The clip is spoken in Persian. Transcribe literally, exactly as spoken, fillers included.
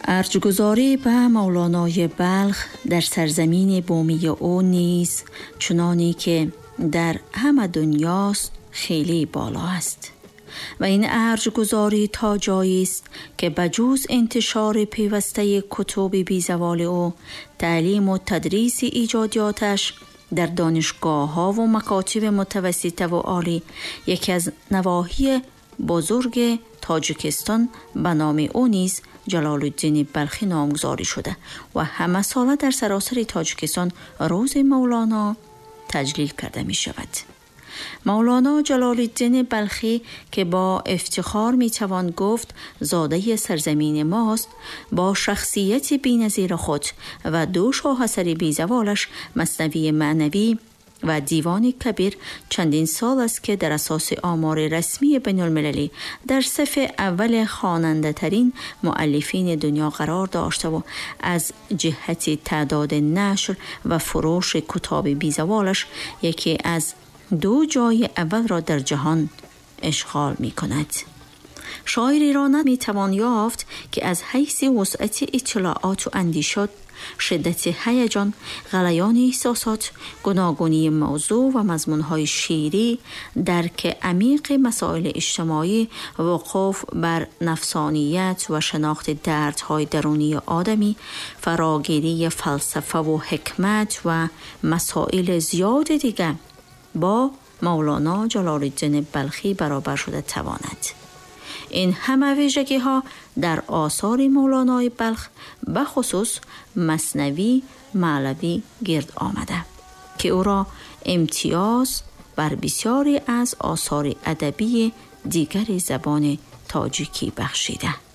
ارجگذاری به مولانای بلخ در سرزمین بومی او نیز چنانی که در همه دنیاست خیلی بالا است و این ارجگذاری تا جایی است که بجز انتشار پیوسته کتب بیزوال او، تعلیم و تدریس ایجادیاتش در دانشگاه ها و مکاتب متوسطه و عالی، یکی از نواحی بزرگ تاجیکستان به نام او نیز جلال الدین بلخی نامگذاری شده و همه ساله در سراسر تاجیکستان روز مولانا تجلیل کرده می شود. مولانا جلال الدین بلخی که با افتخار می توان گفت زاده سرزمین ماست، با شخصیت بی‌نظیر خود و دو شاهسر بیزوالش مثنوی معنوی و دیوان کبیر چندین سال است که در اساس آمار رسمی بین المللی در صف اول خواننده ترین مؤلفین دنیا قرار داشته و از جهت تعداد نشر و فروش کتاب بیزوالش یکی از دو جای اول را در جهان اشغال می کند. شاعری را نمی توان یافت که از حیث وسعت اطلاعات و اندیشات، شدت هیجان، غلیان احساسات، گوناگونی موضوع و مضمون‌های شعری، درک عمیق مسائل اجتماعی، وقوف بر نفسانیت و شناخت دردهای درونی آدمی، فراگیری فلسفه و حکمت و مسائل زیاد دیگر با مولانا جلال الدین بلخی برابر شده تواند. این همه ویژگی ها در آثار مولانای بلخ به خصوص مثنوی معنوی گرد آمده که او را امتیاز بر بسیاری از آثار ادبی دیگر زبان تاجیکی بخشیده.